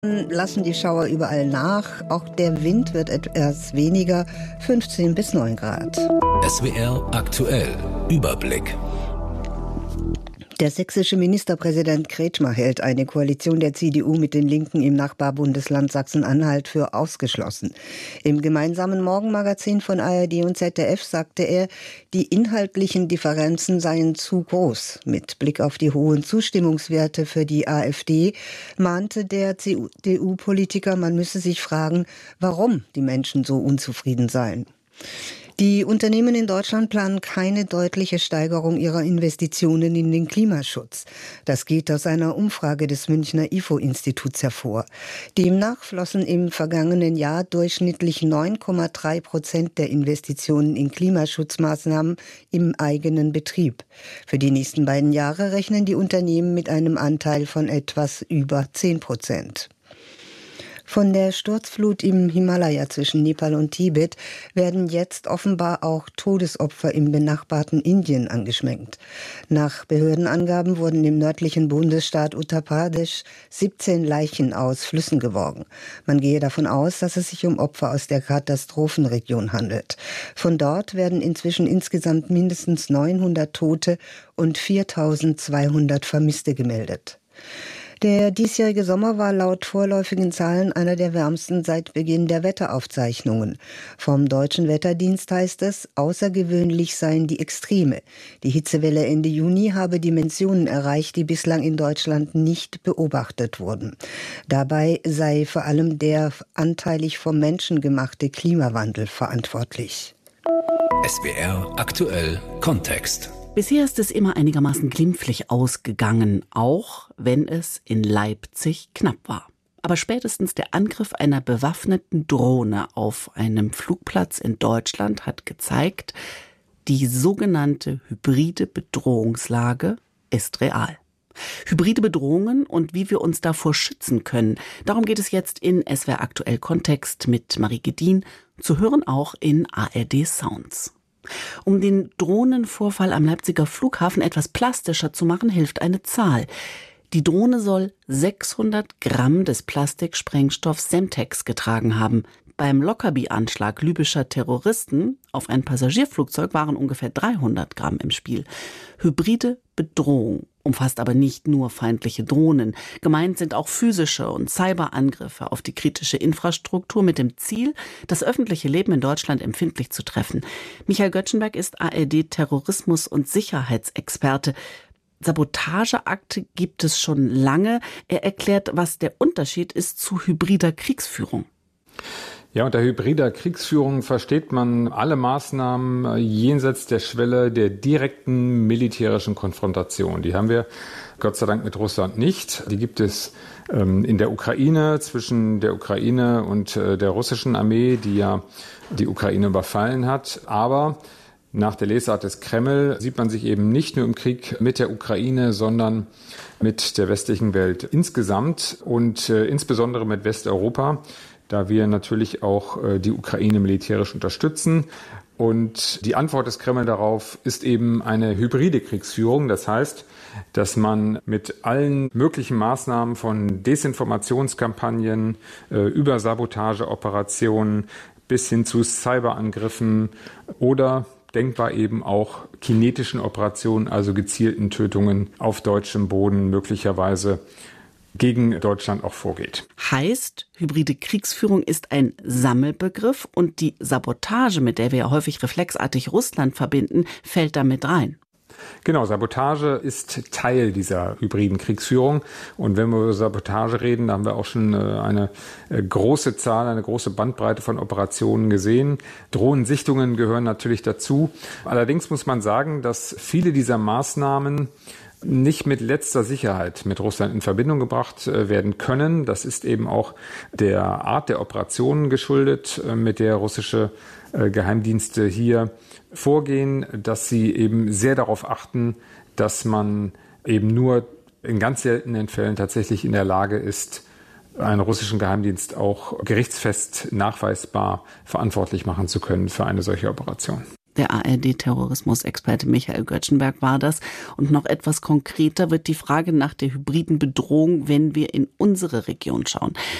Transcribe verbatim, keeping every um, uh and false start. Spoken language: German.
Lassen die Schauer überall nach. Auch der Wind wird etwas weniger, fünfzehn bis neun Grad. S W R aktuell. Überblick. Der sächsische Ministerpräsident Kretschmer hält eine Koalition der C D U mit den Linken im Nachbarbundesland Sachsen-Anhalt für ausgeschlossen. Im gemeinsamen Morgenmagazin von A R D und Z D F sagte er, die inhaltlichen Differenzen seien zu groß. Mit Blick auf die hohen Zustimmungswerte für die AfD mahnte der C D U-Politiker, man müsse sich fragen, warum die Menschen so unzufrieden seien. Die Unternehmen in Deutschland planen keine deutliche Steigerung ihrer Investitionen in den Klimaschutz. Das geht aus einer Umfrage des Münchner I F O-Instituts hervor. Demnach flossen im vergangenen Jahr durchschnittlich neun Komma drei Prozent der Investitionen in Klimaschutzmaßnahmen im eigenen Betrieb. Für die nächsten beiden Jahre rechnen die Unternehmen mit einem Anteil von etwas über zehn Prozent. Von der Sturzflut im Himalaya zwischen Nepal und Tibet werden jetzt offenbar auch Todesopfer im benachbarten Indien angeschwenkt. Nach Behördenangaben wurden im nördlichen Bundesstaat Uttar Pradesh siebzehn Leichen aus Flüssen geborgen. Man gehe davon aus, dass es sich um Opfer aus der Katastrophenregion handelt. Von dort werden inzwischen insgesamt mindestens neunhundert Tote und viertausendzweihundert Vermisste gemeldet. Der diesjährige Sommer war laut vorläufigen Zahlen einer der wärmsten seit Beginn der Wetteraufzeichnungen. Vom Deutschen Wetterdienst heißt es, außergewöhnlich seien die Extreme. Die Hitzewelle Ende Juni habe Dimensionen erreicht, die bislang in Deutschland nicht beobachtet wurden. Dabei sei vor allem der anteilig vom Menschen gemachte Klimawandel verantwortlich. S W R aktuell Kontext. Bisher ist es immer einigermaßen glimpflich ausgegangen, auch wenn es in Leipzig knapp war. Aber spätestens der Angriff einer bewaffneten Drohne auf einem Flugplatz in Deutschland hat gezeigt, die sogenannte hybride Bedrohungslage ist real. Hybride Bedrohungen und wie wir uns davor schützen können, darum geht es jetzt in S W R aktuell Kontext mit Marie Gedin, zu hören auch in A R D Sounds. Um den Drohnenvorfall am Leipziger Flughafen etwas plastischer zu machen, hilft eine Zahl. Die Drohne soll sechshundert Gramm des Plastiksprengstoffs Semtex getragen haben. Beim Lockerbie-Anschlag libyscher Terroristen auf ein Passagierflugzeug waren ungefähr dreihundert Gramm im Spiel. Hybride Bedrohung umfasst aber nicht nur feindliche Drohnen. Gemeint sind auch physische und Cyberangriffe auf die kritische Infrastruktur mit dem Ziel, das öffentliche Leben in Deutschland empfindlich zu treffen. Michael Göttschenberg ist A R D-Terrorismus- und Sicherheitsexperte. Sabotageakte gibt es schon lange. Er erklärt, was der Unterschied ist zu hybrider Kriegsführung. Ja, unter hybrider Kriegsführung versteht man alle Maßnahmen jenseits der Schwelle der direkten militärischen Konfrontation. Die haben wir Gott sei Dank mit Russland nicht. Die gibt es ähm, in der Ukraine, zwischen der Ukraine und äh, der russischen Armee, die ja die Ukraine überfallen hat. Aber nach der Lesart des Kreml sieht man sich eben nicht nur im Krieg mit der Ukraine, sondern mit der westlichen Welt insgesamt und äh, insbesondere mit Westeuropa, da wir natürlich auch äh, die Ukraine militärisch unterstützen. Und die Antwort des Kreml darauf ist eben eine hybride Kriegsführung. Das heißt, dass man mit allen möglichen Maßnahmen von Desinformationskampagnen äh, über Sabotageoperationen bis hin zu Cyberangriffen oder denkbar eben auch kinetischen Operationen, also gezielten Tötungen auf deutschem Boden möglicherweise gegen Deutschland auch vorgeht. Heißt, hybride Kriegsführung ist ein Sammelbegriff und die Sabotage, mit der wir ja häufig reflexartig Russland verbinden, fällt damit rein. Genau, Sabotage ist Teil dieser hybriden Kriegsführung. Und wenn wir über Sabotage reden, da haben wir auch schon eine große Zahl, eine große Bandbreite von Operationen gesehen. Drohnensichtungen gehören natürlich dazu. Allerdings muss man sagen, dass viele dieser Maßnahmen nicht mit letzter Sicherheit mit Russland in Verbindung gebracht werden können. Das ist eben auch der Art der Operationen geschuldet, mit der russische Geheimdienste hier vorgehen, dass sie eben sehr darauf achten, dass man eben nur in ganz seltenen Fällen tatsächlich in der Lage ist, einen russischen Geheimdienst auch gerichtsfest nachweisbar verantwortlich machen zu können für eine solche Operation. Der A R D-Terrorismusexperte Michael Göttschenberg war das. Und noch etwas konkreter wird die Frage nach der hybriden Bedrohung, wenn wir in unsere Region schauen.